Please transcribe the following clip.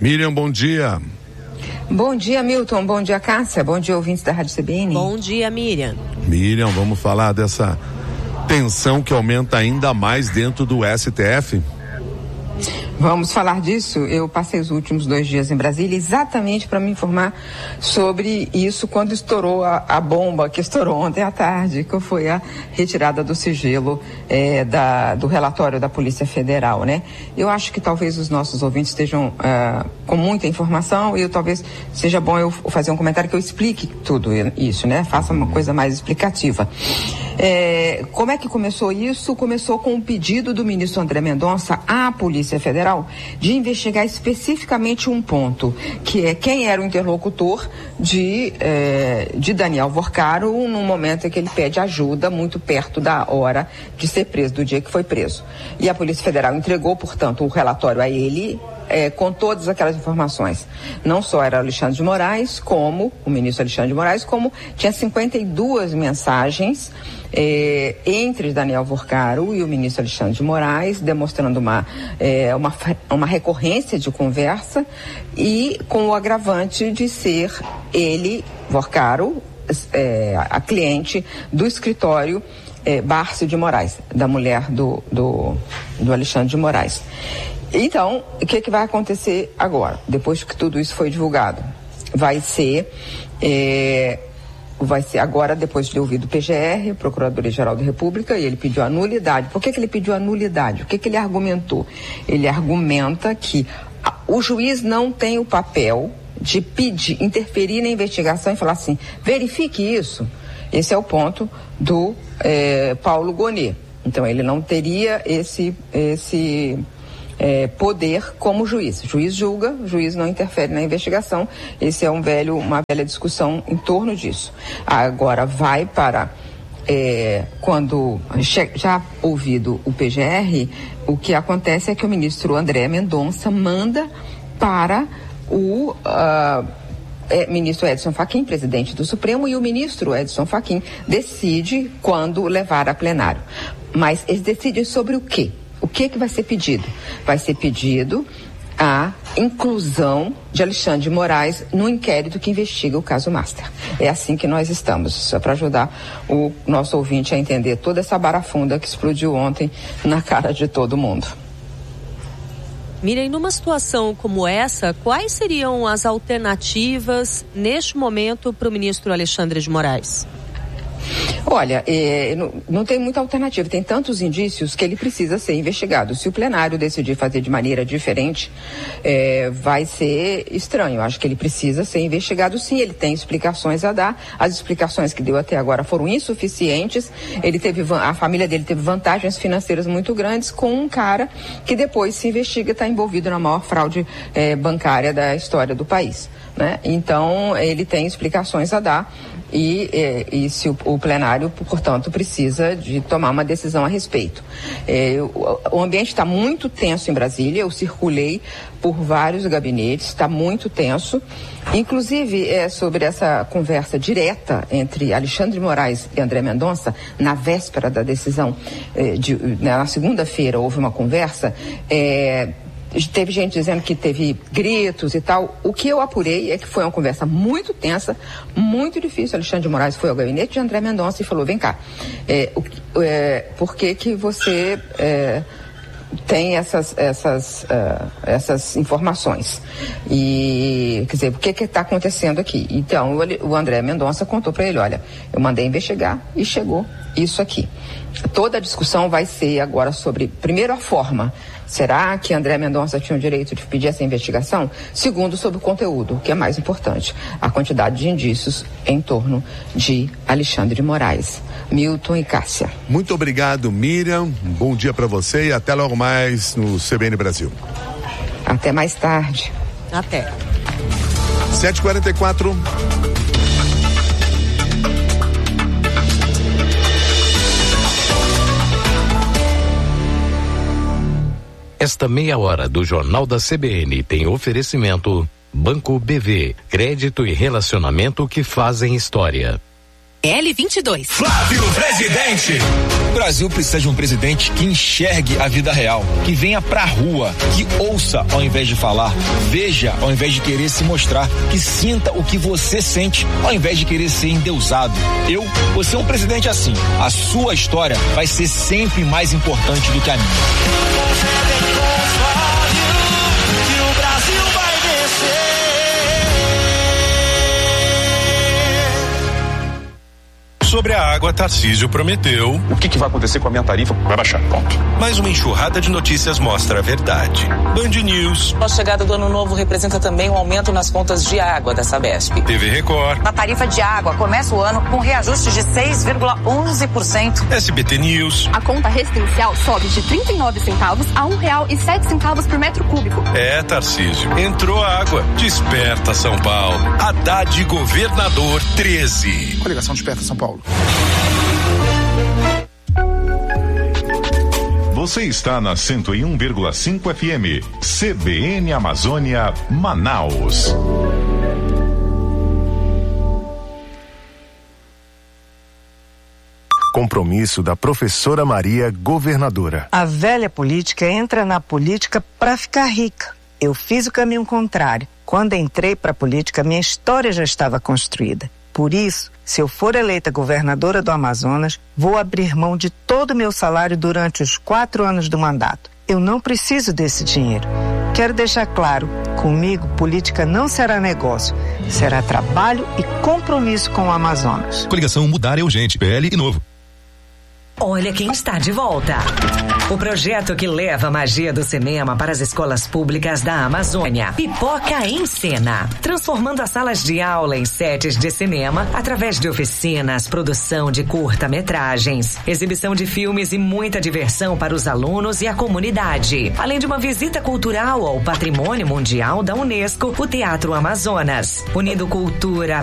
Miriam, bom dia. Bom dia, Milton. Bom dia, Cássia. Bom dia, ouvintes da Rádio CBN. Bom dia, Miriam. Miriam, vamos falar dessa tensão que aumenta ainda mais dentro do STF? Vamos falar disso. Eu passei os últimos 2 dias em Brasília exatamente para me informar sobre isso quando estourou a bomba que estourou ontem à tarde, que foi a retirada do sigilo do relatório da Polícia Federal, né? Eu acho que talvez os nossos ouvintes estejam com muita informação e talvez seja bom eu fazer um comentário que eu explique tudo isso, né? Faça uma coisa mais explicativa. Como é que começou isso? Começou com o pedido do ministro André Mendonça à Polícia Federal de investigar especificamente um ponto, que é quem era o interlocutor de Daniel Vorcaro no momento em que ele pede ajuda, muito perto da hora de ser preso, do dia que foi preso. E a Polícia Federal entregou, portanto, o relatório a ele, com todas aquelas informações. Não só era Alexandre de Moraes, como o ministro Alexandre de Moraes, como tinha 52 mensagens entre Daniel Vorcaro e o ministro Alexandre de Moraes, demonstrando uma recorrência de conversa e com o agravante de ser ele, Vorcaro, a cliente do escritório Bárcio de Moraes, da mulher do Alexandre de Moraes. Então, o que vai acontecer agora, depois que tudo isso foi divulgado? Vai ser agora, depois de ouvido o PGR, Procuradoria-Geral da República, e ele pediu a nulidade. Por que ele pediu a nulidade? O que ele argumentou? Ele argumenta que o juiz não tem o papel de interferir na investigação e falar assim, verifique isso. Esse é o ponto do Paulo Gonet. Então, ele não teria esse poder como juiz. O juiz julga, o juiz não interfere na investigação. Esse é uma velha discussão em torno disso. Agora vai para quando já ouvido o PGR, o que acontece é que o ministro André Mendonça manda para o ministro Edson Fachin, presidente do Supremo, e o ministro Edson Fachin decide quando levar a plenário. Mas eles decidem sobre o quê? O que vai ser pedido? Vai ser pedido a inclusão de Alexandre de Moraes no inquérito que investiga o caso Master. É assim que nós estamos, só para ajudar o nosso ouvinte a entender toda essa barafunda que explodiu ontem na cara de todo mundo. Miriam, numa situação como essa, quais seriam as alternativas neste momento para o ministro Alexandre de Moraes? Olha, não tem muita alternativa, tem tantos indícios que ele precisa ser investigado. Se o plenário decidir fazer de maneira diferente, vai ser estranho. Acho que ele precisa ser investigado, sim, ele tem explicações a dar. As explicações que deu até agora foram insuficientes. A família dele teve vantagens financeiras muito grandes com um cara que depois se investiga, está envolvido na maior fraude bancária da história do país, né? Então, ele tem explicações a dar. E se o plenário, portanto, precisa de tomar uma decisão a respeito. O ambiente está muito tenso em Brasília, eu circulei por vários gabinetes, está muito tenso. Inclusive, sobre essa conversa direta entre Alexandre de Moraes e André Mendonça, na véspera da decisão, na segunda-feira houve uma conversa, teve gente dizendo que teve gritos e tal. O que eu apurei é que foi uma conversa muito tensa, muito difícil. Alexandre de Moraes foi ao gabinete de André Mendonça e falou, vem cá, por que você tem essas informações? E, quer dizer, o que está acontecendo aqui? Então, o André Mendonça contou para ele, olha, eu mandei investigar e chegou isso aqui. Toda a discussão vai ser agora sobre, primeiro, a forma. Será que André Mendonça tinha o direito de pedir essa investigação? Segundo, sobre o conteúdo, que é mais importante, a quantidade de indícios em torno de Alexandre de Moraes. Milton e Cássia. Muito obrigado, Miriam. Um bom dia para você e até logo mais no CBN Brasil. Até mais tarde. Até. 7h44. Esta meia hora do Jornal da CBN tem oferecimento Banco BV, crédito e relacionamento que fazem história. L22. Flávio Presidente. O Brasil precisa de um presidente que enxergue a vida real, que venha pra rua, que ouça ao invés de falar, veja ao invés de querer se mostrar, que sinta o que você sente ao invés de querer ser endeusado. Eu vou ser um presidente assim. A sua história vai ser sempre mais importante do que a minha. Que o Brasil vai vencer. Sobre a água, Tarcísio prometeu. O que vai acontecer com a minha tarifa? Vai baixar, ponto. Mais uma enxurrada de notícias mostra a verdade. Band News. A chegada do ano novo representa também um aumento nas contas de água da Sabesp. TV Record. Na tarifa de água, começa o ano com reajuste de 6,11%. SBT News. A conta residencial sobe de 39 centavos a R$1,07 por metro cúbico. É, Tarcísio. Entrou água. Desperta São Paulo. Haddad Governador 13. Coligação Desperta São Paulo. Você está na 101,5 FM, CBN Amazônia, Manaus. Compromisso da professora Maria, governadora. A velha política entra na política para ficar rica. Eu fiz o caminho contrário. Quando entrei para a política, minha história já estava construída. Por isso, se eu for eleita governadora do Amazonas, vou abrir mão de todo o meu salário durante os 4 anos do mandato. Eu não preciso desse dinheiro. Quero deixar claro, comigo, política não será negócio. Será trabalho e compromisso com o Amazonas. Coligação Mudar é Urgente, PL e Novo. Olha quem está de volta. O projeto que leva a magia do cinema para as escolas públicas da Amazônia. Pipoca em Cena. Transformando as salas de aula em sets de cinema através de oficinas, produção de curta-metragens, exibição de filmes e muita diversão para os alunos e a comunidade. Além de uma visita cultural ao Patrimônio Mundial da Unesco, o Teatro Amazonas. Unindo cultura,